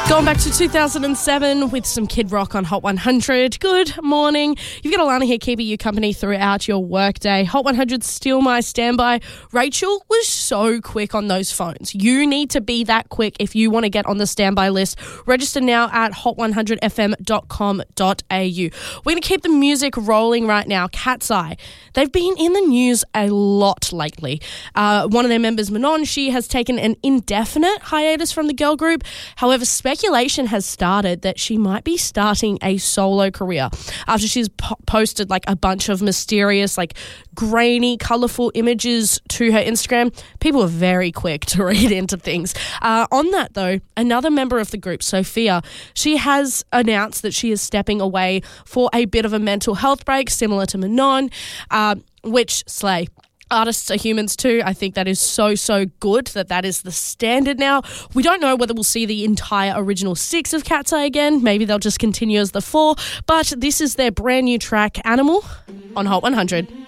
Going back to 2007 with some Kid Rock on Hot 100. Good morning. You've got Alana here keeping you company throughout your workday. Hot 100 still my standby. Rachel was so quick on those phones. You need to be that quick if you want to get on the standby list. Register now at hot100fm.com.au. We're going to keep the music rolling right now. Cat's Eye. They've been in the news a lot lately. One of their members, Manon, she has taken an indefinite hiatus from the girl group. However, speculation has started that she might be starting a solo career after she's posted like a bunch of mysterious, like grainy, colourful images to her Instagram. People are very quick to read into things. On that though, another member of the group, Sophia, she has announced that she is stepping away for a bit of a mental health break, similar to Manon, which slay. Artists are humans too. I think that is so good that is the standard now. We don't know whether we'll see the entire original 6 of Cat's Eye again. Maybe they'll just continue as the 4. But this is their brand new track, Animal, on Hot 100.